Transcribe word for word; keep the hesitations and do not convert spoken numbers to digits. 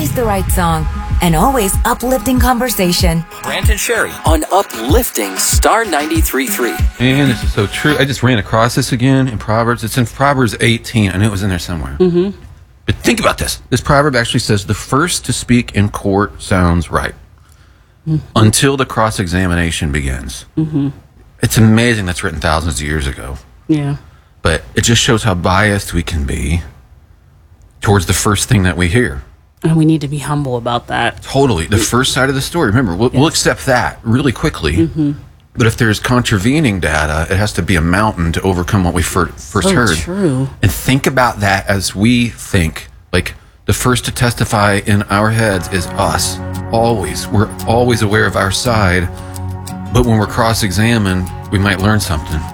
always the right song, and always uplifting conversation. Brant and Sherry on Uplifting Star ninety-three point three. And this is so true. I just ran across this again in Proverbs. It's in Proverbs eighteen. I knew it was in there somewhere. Mm-hmm. But think about this. This proverb actually says the first to speak in court sounds right mm-hmm. until the cross-examination begins. Mm-hmm. It's amazing that's written thousands of years ago. Yeah. But it just shows how biased we can be towards the first thing that we hear. And we need to be humble about that. Totally. The first side of the story. Remember, we'll, yes. we'll accept that really quickly. Mm-hmm. But if there's contravening data, it has to be a mountain to overcome what we fir- first so heard. True. And think about that as we think. Like, the first to testify in our heads is us. Always. We're always aware of our side. But when we're cross-examined, we might learn something.